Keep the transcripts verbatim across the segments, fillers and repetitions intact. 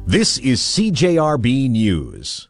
This is C J R B News.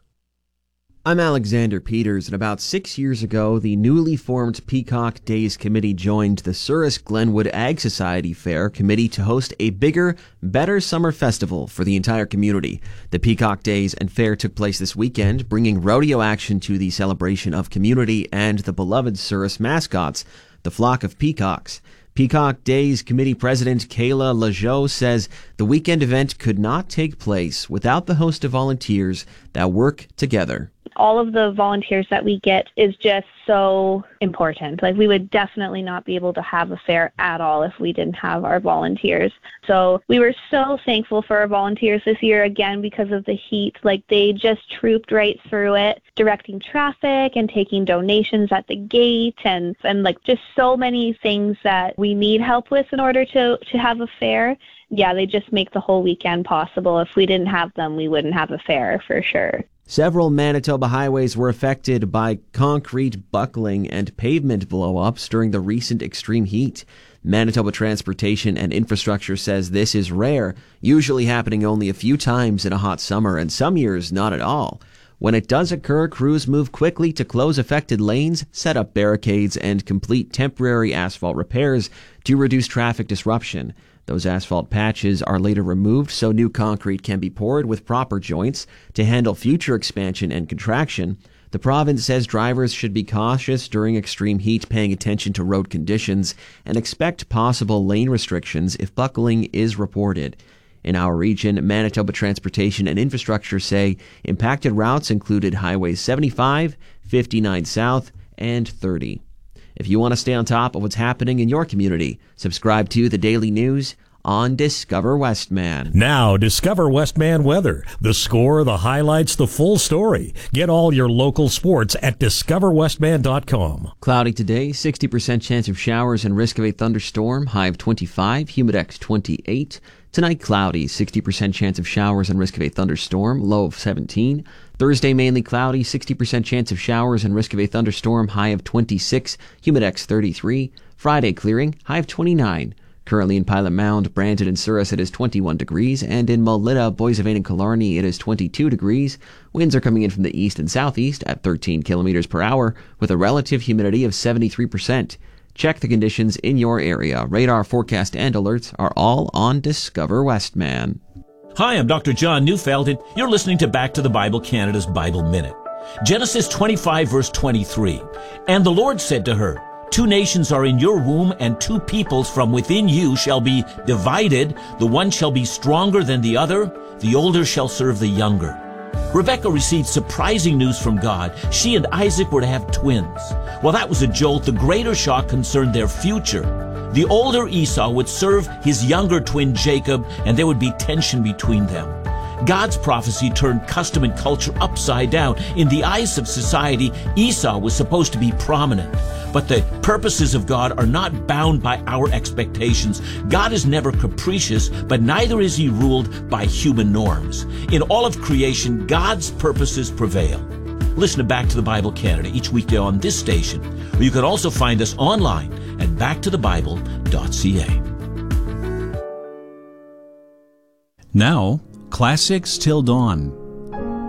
I'm Alexander Peters, and about six years ago, the newly formed Peacock Days Committee joined the Souris Glenwood Ag Society Fair Committee to host a bigger, better summer festival for the entire community. The Peacock Days and Fair took place this weekend, bringing rodeo action to the celebration of community and the beloved Souris mascots, the flock of peacocks. Peacock Days Committee President Kayla Lajoie says the weekend event could not take place without the host of volunteers that work together. All of the volunteers that we get is just so important. Like, we would definitely not be able to have a fair at all if we didn't have our volunteers. So we were so thankful for our volunteers this year, again, because of the heat. Like, they just trooped right through it, directing traffic and taking donations at the gate and, and like, just so many things that we need help with in order to, to have a fair. Yeah, they just make the whole weekend possible. If we didn't have them, we wouldn't have a fair for sure. Several Manitoba highways were affected by concrete buckling and pavement blow-ups during the recent extreme heat. Manitoba Transportation and Infrastructure says this is rare, usually happening only a few times in a hot summer, and some years not at all. When it does occur, crews move quickly to close affected lanes, set up barricades, and complete temporary asphalt repairs to reduce traffic disruption. Those asphalt patches are later removed so new concrete can be poured with proper joints to handle future expansion and contraction. The province says drivers should be cautious during extreme heat, paying attention to road conditions, and expect possible lane restrictions if buckling is reported. In our region, Manitoba Transportation and Infrastructure say impacted routes included Highways seventy-five, fifty-nine South, and thirty. If you want to stay on top of what's happening in your community, subscribe to the Daily News on Discover Westman. Now, Discover Westman weather. The score, the highlights, the full story. Get all your local sports at discover westman dot com. Cloudy today, sixty percent chance of showers and risk of a thunderstorm, high of twenty-five, humidex twenty-eight. Tonight, cloudy, sixty percent chance of showers and risk of a thunderstorm, low of seventeen. Thursday, mainly cloudy, sixty percent chance of showers and risk of a thunderstorm, high of twenty-six, humidex thirty-three. Friday, clearing, high of twenty-nine. Currently in Pilot Mound, Brandon, and Souris, it is twenty-one degrees, and in Melita, Boissevain, and Killarney, it is twenty-two degrees. Winds are coming in from the east and southeast at thirteen kilometers per hour, with a relative humidity of seventy-three percent. Check the conditions in your area. Radar, forecast, and alerts are all on Discover Westman. Hi, I'm Doctor John Neufeld, and you're listening to Back to the Bible Canada's Bible Minute. Genesis twenty-five, verse twenty-three. And the Lord said to her, Two nations are in your womb, and two peoples from within you shall be divided. The one shall be stronger than the other. The older shall serve the younger. Rebekah received surprising news from God. She and Isaac were to have twins. While that was a jolt, the greater shock concerned their future. The older Esau would serve his younger twin Jacob, and there would be tension between them. God's prophecy turned custom and culture upside down. In the eyes of society, Esau was supposed to be prominent. But the purposes of God are not bound by our expectations. God is never capricious, but neither is he ruled by human norms. In all of creation, God's purposes prevail. Listen to Back to the Bible Canada each weekday on this station, or you can also find us online at back to the bible dot c a. Now, Classics Till Dawn